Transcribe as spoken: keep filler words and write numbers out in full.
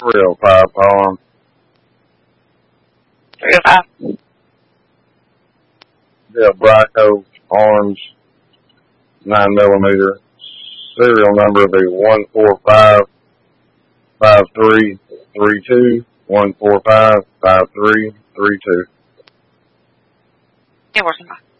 three oh five power. three oh five. Yeah, Bryco Arms, nine millimeter. Serial number will be one four five five three three two. one four five five three three two. Yeah, working on.